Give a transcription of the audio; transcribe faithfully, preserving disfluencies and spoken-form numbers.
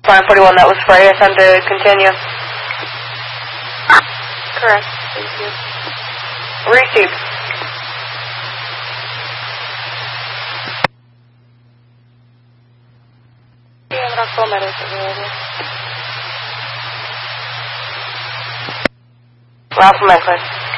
Line forty-one, that was Freya, send to continue. Correct. Thank you. Received. Yeah, Rockville Meadows available. Ralph Memphis.